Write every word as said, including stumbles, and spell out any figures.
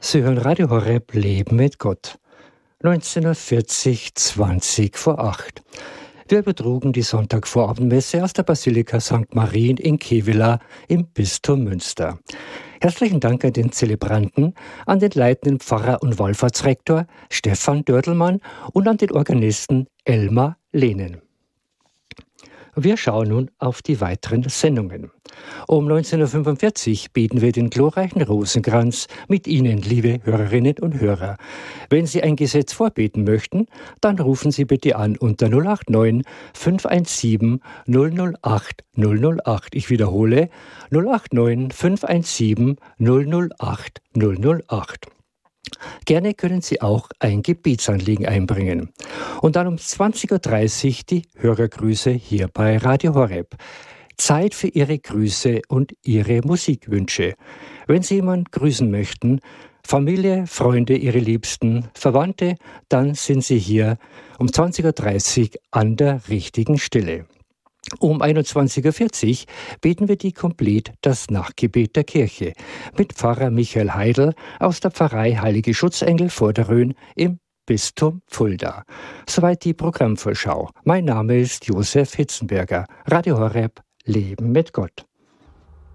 Sie hören Radio Horeb Leben mit Gott. neunzehn Uhr vierzig, zwanzig vor acht. Wir übertrugen die Sonntagvorabendmesse aus der Basilika Sankt Marien in Kevela im Bistum Münster. Herzlichen Dank an den Zelebranten, an den leitenden Pfarrer und Wallfahrtsrektor Stefan Dördelmann und an den Organisten Elmar Lehnen. Wir schauen nun auf die weiteren Sendungen. Um neunzehn Uhr fünfundvierzig beten wir den glorreichen Rosenkranz mit Ihnen, liebe Hörerinnen und Hörer. Wenn Sie ein Gesetz vorbeten möchten, dann rufen Sie bitte an unter null acht neun, fünf eins sieben, null null acht, null null acht. Ich wiederhole null acht neun, fünf eins sieben, null null acht, null null acht. Gerne können Sie auch ein Gebetsanliegen einbringen. Und dann um zwanzig Uhr dreißig die Hörergrüße hier bei Radio Horeb. Zeit für Ihre Grüße und Ihre Musikwünsche. Wenn Sie jemanden grüßen möchten, Familie, Freunde, Ihre Liebsten, Verwandte, dann sind Sie hier um zwanzig Uhr dreißig an der richtigen Stelle. Um einundzwanzig Uhr vierzig beten wir die Komplett das Nachtgebet der Kirche mit Pfarrer Michael Heidel aus der Pfarrei Heilige Schutzengel vor der Rhön im Bistum Fulda. Soweit die Programmvorschau. Mein Name ist Josef Hitzenberger. Radio Horeb, Leben mit Gott.